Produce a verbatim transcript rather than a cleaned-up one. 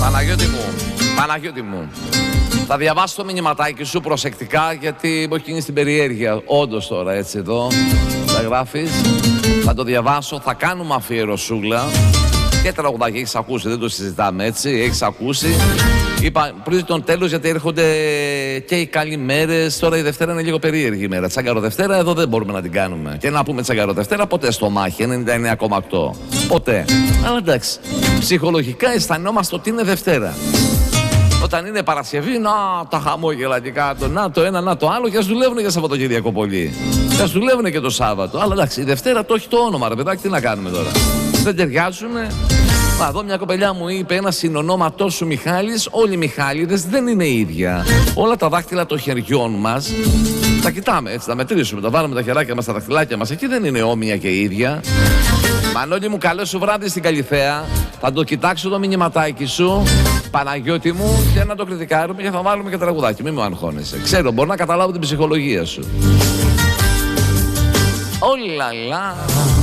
Παναγιώτη μου, Παναγιώτη μου, θα διαβάσω το μηνυματάκι σου προσεκτικά γιατί μου έχει κινήσει την περιέργεια. Όντως τώρα έτσι εδώ, τα γράφεις. Θα το διαβάσω, θα κάνουμε αφιερωσούλα. Και τραγουδάκι έχεις ακούσει, δεν το συζητάμε έτσι, έχεις ακούσει. Είπα πριν τον τέλος γιατί έρχονται και οι καλημέρες. Τώρα η Δευτέρα είναι λίγο περίεργη ημέρα. Τσαγκαροδευτέρα εδώ δεν μπορούμε να την κάνουμε. Και να πούμε Τσαγκαροδευτέρα ποτέ στο μάχη, ενενήντα εννέα κόμμα οκτώ. Ποτέ. Αλλά εντάξει, ψυχολογικά αισθανόμαστε ότι είναι Δευτέρα. Όταν είναι Παρασκευή, να τα χαμόγελα και κάτω, να το ένα, να το άλλο, και ας δουλεύουν για Σαββατοκύριακο πολύ. Και ας δουλεύουν και το Σάββατο. Αλλά εντάξει, η Δευτέρα το έχει το όνομα, ρε παιδάκι, τι να κάνουμε τώρα. Δεν ταιριάζουνε. Μα εδώ μια κοπελιά μου είπε ένα συνονόματό σου Μιχάλης. Όλοι οι Μιχάληδες δεν είναι ίδια. Όλα τα δάχτυλα των χεριών μας τα κοιτάμε έτσι, τα μετρήσουμε. Τα βάλουμε τα χεράκια μας, τα δαχτυλάκια μας. Εκεί δεν είναι όμοια και ίδια. Μανώλη μου, καλό σου βράδυ στην Καλιθέα. Θα το κοιτάξω το μηνυματάκι σου, Παναγιώτη μου, και να το κριτικάρουμε και θα βάλουμε και τραγουδάκι. Μην μου αγχώνεσαι. Ξέρω, μπορώ να καταλάβω την ψυχολογία σου. Ολαλά.